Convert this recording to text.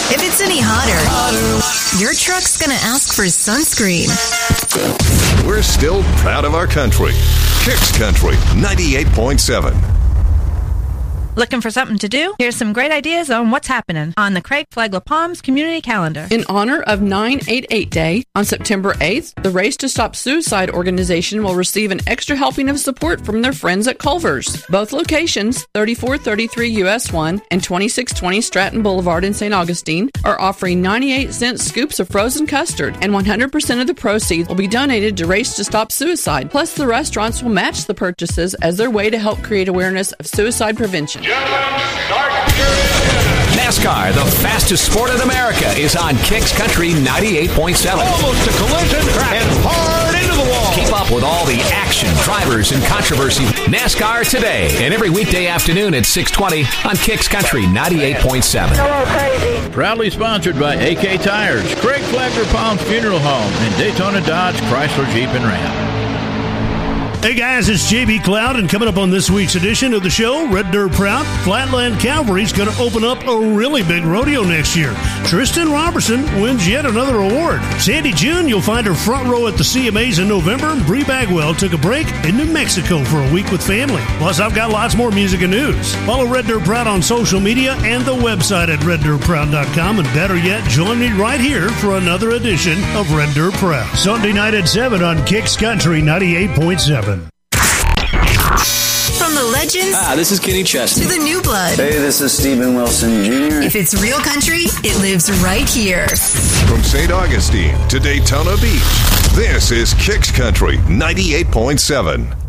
If it's any hotter, your truck's gonna ask for sunscreen. We're still proud of our country. Kicks Country 98.7. Looking for something to do? Here's some great ideas on what's happening on the Craig Flagler Palms Community Calendar. In honor of 988 Day, on September 8th, the Race to Stop Suicide organization will receive an extra helping of support from their friends at Culver's. Both locations, 3433 US 1 and 2620 Stratton Boulevard in St. Augustine, are offering 98-cent scoops of frozen custard, and 100% of the proceeds will be donated to Race to Stop Suicide. Plus, the restaurants will match the purchases as their way to help create awareness of suicide prevention. NASCAR, the fastest sport in America, is on Kicks Country 98.7. Almost a collision and hard into the wall. Keep up with all the action, drivers, and controversy. NASCAR today and every weekday afternoon at 6:20 on Kicks Country 98.7. Hello, crazy. Proudly sponsored by AK Tires, Craig Flagler Palms Funeral Home, and Daytona Dodge Chrysler Jeep and Ram. Hey guys, it's JB Cloud, and coming up on this week's edition of the show, Red Dirt Proud, Flatland Cavalry's going to open up a really big rodeo next year. Tristan Robertson wins yet another award. Sandy June, you'll find her front row at the CMAs in November. Bree Bagwell took a break in New Mexico for a week with family. Plus, I've got lots more music and news. Follow Red Dirt Proud on social media and the website at reddirtproud.com, and better yet, join me right here for another edition of Red Dirt Proud. Sunday night at 7 on Kicks Country 98.7. From the legends this is Kenny Chesney. to the new blood. Hey, this is Stephen Wilson Jr. If it's real country, it lives right here. From St. Augustine to Daytona Beach, this is Kicks Country 98.7.